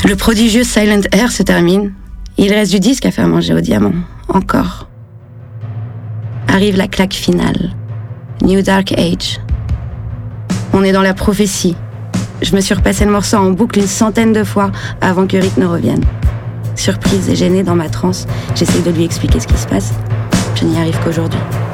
Le prodigieux Silent Air se termine. Il reste du disque à faire manger au diamant. Encore. Arrive la claque finale. New Dark Age. On est dans la prophétie. Je me suis repassé le morceau en boucle une centaine de fois avant que Rick ne revienne. Surprise et gênée dans ma transe, j'essaye de lui expliquer ce qui se passe. Je n'y arrive qu'aujourd'hui.